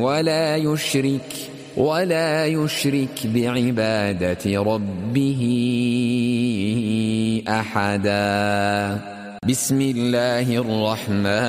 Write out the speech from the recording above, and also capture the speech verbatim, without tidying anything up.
ولا يشرك ولا يشرك بعبادة ربه أحدا. بسم الله الرحمن